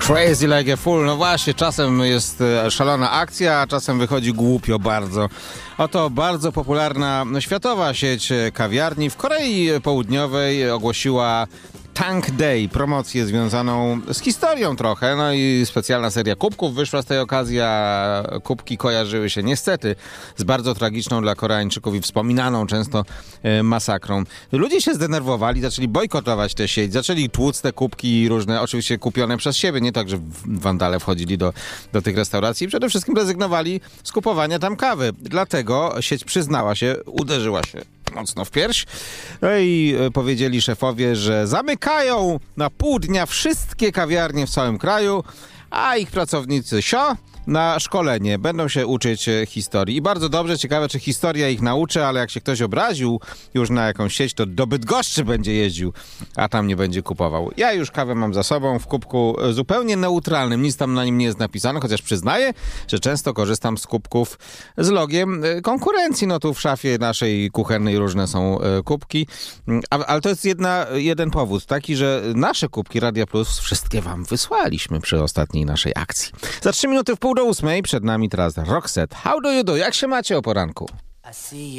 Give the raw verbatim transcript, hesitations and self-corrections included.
Crazy like a fool. No właśnie, czasem jest szalona akcja, a czasem wychodzi głupio bardzo. Oto bardzo popularna światowa sieć kawiarni w Korei Południowej ogłosiła Tank Day, promocję związaną z historią trochę, no i specjalna seria kubków wyszła z tej okazji, a kubki kojarzyły się niestety z bardzo tragiczną dla Koreańczyków i wspominaną często e, masakrą. Ludzie się zdenerwowali, zaczęli bojkotować tę sieć, zaczęli tłuc te kubki różne, oczywiście kupione przez siebie, nie tak, że wandale wchodzili do, do tych restauracji i przede wszystkim rezygnowali z kupowania tam kawy. Dlatego sieć przyznała się, uderzyła się mocno w pierś. No i powiedzieli szefowie, że zamykają na pół dnia wszystkie kawiarnie w całym kraju, a ich pracownicy sio na szkolenie. Będą się uczyć historii. I bardzo dobrze, ciekawe, czy historia ich nauczy, ale jak się ktoś obraził już na jakąś sieć, to do Bydgoszczy będzie jeździł, a tam nie będzie kupował. Ja już kawę mam za sobą w kubku zupełnie neutralnym. Nic tam na nim nie jest napisane, chociaż przyznaję, że często korzystam z kubków z logiem konkurencji. No tu w szafie naszej kuchennej różne są kubki. A, ale to jest jedna, jeden powód, taki, że nasze kubki Radia Plus wszystkie wam wysłaliśmy przy ostatniej naszej akcji. Za trzy minuty w pół do ósmej przed nami teraz Roxette. How do you do? Jak się macie o poranku?